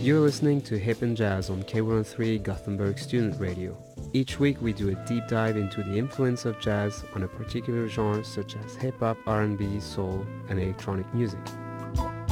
You're listening to Hip and Jazz on K103 Gothenburg Student Radio. Each week we do a deep dive into the influence of jazz on a particular genre such as hip-hop, R&B, soul, and electronic music.